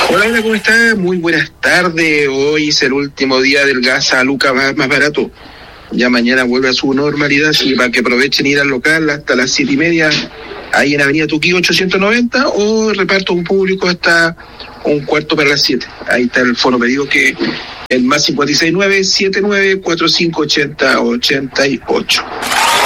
Hola, hola, ¿cómo está? Muy buenas tardes. Hoy es el último día del gas a Luca más barato. Ya mañana vuelve a su normalidad, así para que aprovechen ir al local hasta las 7:30, ahí en Avenida Tuquí 890, o reparto un público hasta 7:15. Ahí está el fono pedido, que el +569-79458088.